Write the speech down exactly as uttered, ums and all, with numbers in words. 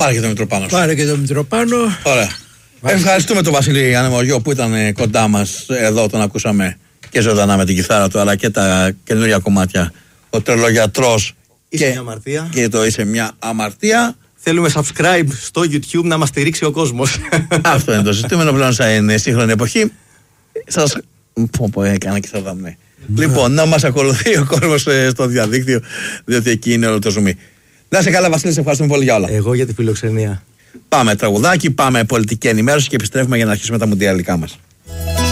Πάρε και τον Μητροπάνο. Πάρε και τον Μητροπάνο. Ωραία. Ευχαριστούμε τον Βασίλη Ανεμοριό που ήταν κοντά μας εδώ, τον ακούσαμε και ζωντανά με την κιθάρα του, αλλά και τα καινούργια κομμάτια. Ο Τρελογιατρός. Είσαι και, μια αμαρτία. Και το είσαι μια αμαρτία. Θέλουμε subscribe στο YouTube να μας στηρίξει ο κόσμος. Αυτό είναι το ζητούμενο πλέον σε σύγχρονη εποχή. Σας. Πω, πω, έκανα και θα δάμε. Λοιπόν, να μας ακολουθεί ο κόσμος στο διαδίκτυο, διότι εκεί είναι όλο το ζουμί. Να είσαι καλά, Βασίλη, σε ευχαριστούμε πολύ για όλα. Εγώ για τη φιλοξενία. Πάμε τραγουδάκι, πάμε πολιτική ενημέρωση και επιστρέφουμε για να αρχίσουμε τα μουντιαλικά μας.